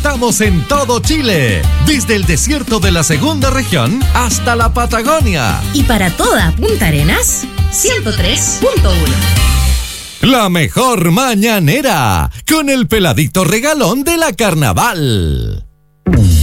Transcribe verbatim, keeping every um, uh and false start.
estamos en todo Chile, desde el desierto de la segunda región hasta la Patagonia. Y para toda Punta Arenas, ciento tres punto uno. La mejor mañanera, con el peladito regalón de la Carnaval.